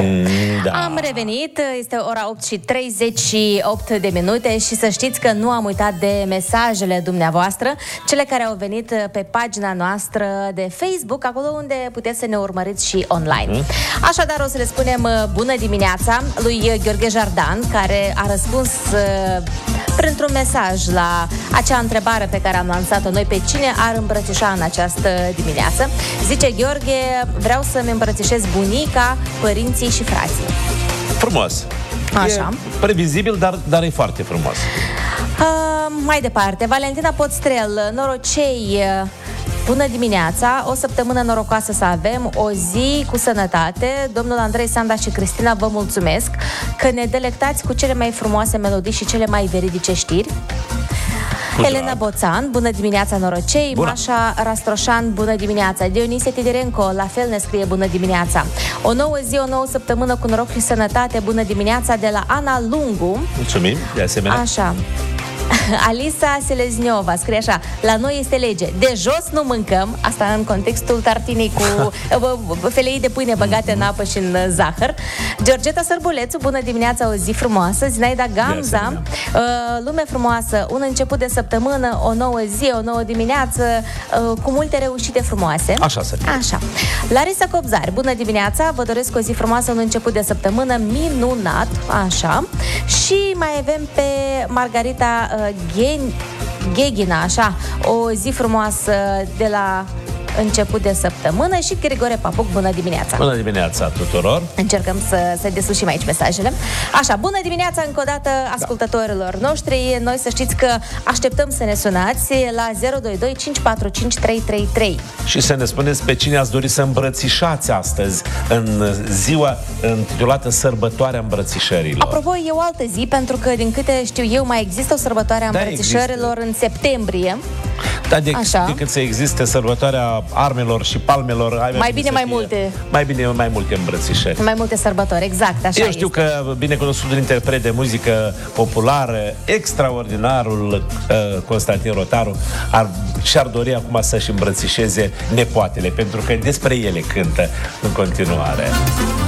Da. Am revenit, este ora 8:38 și să știți că nu am uitat de mesajele dumneavoastră, cele care au venit pe pagina noastră de Facebook, acolo unde puteți să ne urmăriți și online. Așadar, o să le spunem bună dimineața lui Gheorghe Jardan, care a răspuns printr-un mesaj la acea întrebare pe care am lansat-o noi: pe cine ar îmbrățișa în această dimineață. Zice Gheorghe: vreau să-mi îmbrățișez bunica, părinții și frații. Frumos. Așa. E previzibil, dar e foarte frumos. Mai departe, Valentina Podstrel, norocei, bună dimineața, o săptămână norocoasă să avem, o zi cu sănătate. Domnul Andrei, Sanda și Cristina, vă mulțumesc că ne delectați cu cele mai frumoase melodii și cele mai veridice știri. Elena Boțan, bună dimineața, norocei. Bună. Mașa Rastroșan, bună dimineața. Dionisie Tidirenco, la fel ne scrie bună dimineața. O nouă zi, o nouă săptămână cu noroc și sănătate, bună dimineața, de la Ana Lungu. Mulțumim, de asemenea. Așa. Alisa Selezniova scrie așa: la noi este lege, de jos nu mâncăm. Asta în contextul tartinei cu felei de pâine băgate în apă și în zahăr. Georgeta Sărbulețu, bună dimineața, o zi frumoasă. Zinaida Gamza, lume frumoasă, un început de săptămână, o nouă zi, o nouă dimineață, cu multe reușite frumoase. Așa să fie. Așa. Larisa Cobzari, bună dimineața, vă doresc o zi frumoasă, un început de săptămână minunat. Așa. Și mai avem pe Margarita Gheghina, așa, o zi frumoasă de la început de săptămână. Și Grigore Papuc, bună dimineața. Bună dimineața tuturor. Încercăm să deslușim aici mesajele. Așa, bună dimineața încă o dată ascultătorilor noștri. Noi să știți că așteptăm să ne sunați la 022 545 333 și să ne spuneți pe cine ați dori să îmbrățișați astăzi în ziua intitulată Sărbătoarea Îmbrățișărilor. Apropo, e o altă zi, pentru că din câte știu eu mai există o sărbătoare a îmbrățișărilor în septembrie. Da, decât să existe sărbătoarea armelor și palmelor, mai bine mai multe. Mai bine mai multe îmbrățișări. Mai multe sărbători, exact, așa. Eu știu că binecunoscutul interpret de muzică populară, extraordinarul Constantin Rotaru, și-ar dori acum să-și îmbrățișeze nepoatele, pentru că despre ele cântă în continuare.